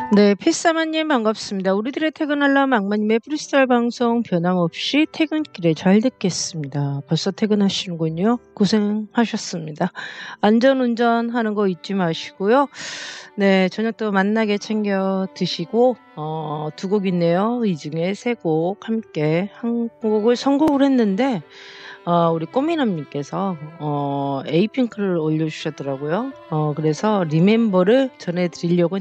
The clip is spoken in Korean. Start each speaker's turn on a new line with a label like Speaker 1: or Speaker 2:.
Speaker 1: 네, 필사마님 반갑습니다. 우리들의 퇴근 알람 악마님의 프리스타일 방송 변함없이 퇴근길에 잘 듣겠습니다. 벌써 퇴근하시는군요. 고생하셨습니다. 안전운전 하는 거 잊지 마시고요. 네, 저녁도 맛나게 챙겨 드시고, 두 곡 있네요. 이 중에 세 곡 함께 한 곡을 선곡을 했는데, 우리 꼬미남님께서 에이핑크를 올려주셨더라고요. 그래서 리멤버를 전해드리려고